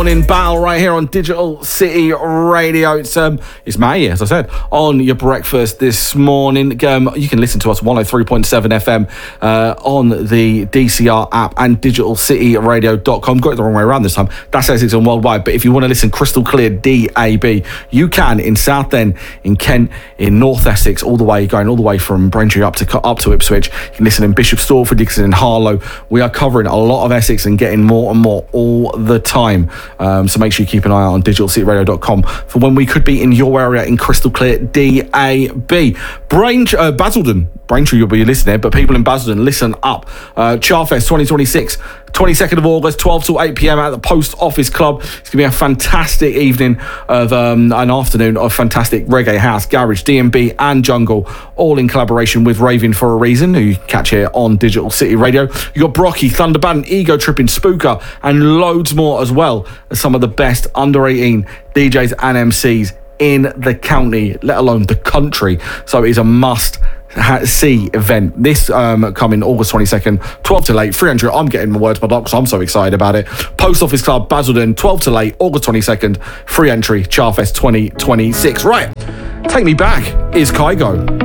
morning battle right here on Digital City Radio. It's May, as I said, on your breakfast this morning. You can listen to us 103.7 FM on the DCR app and digitalcityradio.com. Got it the wrong way around this time. That's Essex and worldwide. But if you want to listen crystal clear DAB, you can in Southend, in Kent, in North Essex, going all the way from Braintree up to Ipswich. You can listen in Bishop Stortford, you can listen in Harlow. We are covering a lot of Essex and getting more and more all the time. So make sure you keep an eye out on digitalcityradio.com for when we could be in your area in crystal clear DAB. Basildon, Braintree, you'll be listening, but people in Basildon, listen up. Charfest 2026, 22nd of August, 12 till 8 p.m. at the Post Office Club. It's going to be a fantastic evening of an afternoon of fantastic reggae, house, garage, D&B and jungle, all in collaboration with Raving for a Reason, who you can catch here on Digital City Radio. You got Brocky, Thunderbat, Ego Tripping, Spooker, and loads more, as well as some of the best under 18 DJs and MCs in the county, let alone the country. So it is a must see event. This coming August 22nd, 12 till 8, 300. I'm getting my words by doc because I'm so excited about it. Post Office Club, Basildon, 12 till 8, August 22nd, free entry, Charfest 2026. Right, take me back is Kygo.